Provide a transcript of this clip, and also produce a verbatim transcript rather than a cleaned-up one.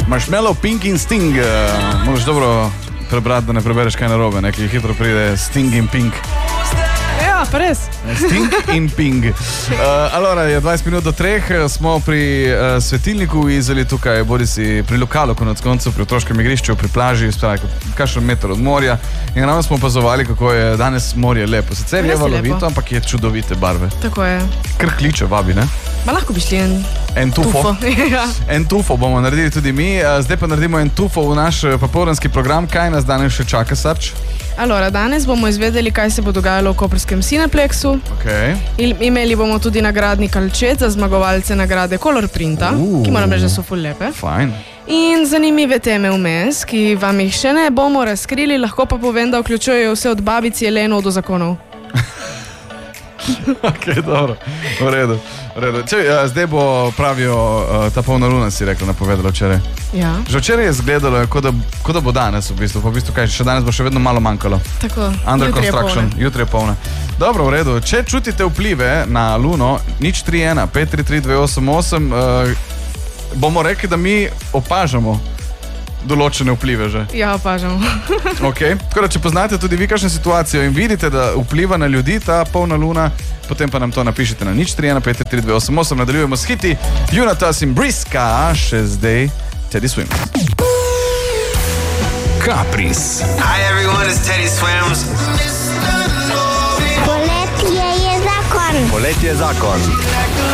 Marshmallow, Pink in Sting. Uh, moraš dobro prebrati, da ne prebereš kaj narobe, ne, ki hitro pride Sting in Pink. Ja, pa res. Sting in Ping. Uh, alora, je dvajset minut do treh, smo pri uh, svetilniku v Izoli, tukaj bodi si pri lokalu, konec koncev, pri otroškem igrišču, pri plaži, spravi, kakšen meter od morja. In ravno smo opazovali, kako je danes morje lepo. Sicer je valovito, ampak je čudovite barve. Tako je. Kar kliče, vabi, ne? Ma lahko bi šli en, en tufo. tufo. Ja. En tufo bomo naredili tudi mi. Zdaj pa naredimo en tufo v naš popoldanski program. Kaj nas danes še čaka, Sarč? Alora, danes bomo izvedeli, kaj se bo dogajalo v koprskem Cineplexu. Okay. I, imeli bomo tudi nagradni kalčet za zmagovalce nagrade Color Printa, uh, ki moram reči, da so ful lepe. Fajn. In zanimive teme vmes, ki vam jih še ne bomo razkrili, lahko pa povem, da vključujejo vse od babic Jelenov do zakonov. Ok, dobro, v redu, v redu. Če, a, zdaj bo, pravijo, a, ta polna luna, si rekla, napovedala včeraj. Ja. Že včeraj je izgledalo, kot da, ko da bo danes v bistvu, pa v bistvu kaj, še danes bo še vedno malo manjkalo. Tako, Under jutri construction, je jutri je polna. Dobro, v redu, če čutite vplive na luno, nič tri ena pet tri tri dve osem osem, uh, bomo rekli, da mi opažamo določene vplive že. Ja, opažamo. Okay. Tako da, če poznate tudi vi kakšno situacijo in vidite, da vpliva na ljudi ta polna luna, potem pa nam to napišite na nič tri ena pet tri tri dve osem osem. Nadaljujemo s hiti Junatas in Briska, še zdaj Teddy Swims. Caprice. Hi everyone, it's Teddy Swims. Poletje je zakon. Poletje je zakon.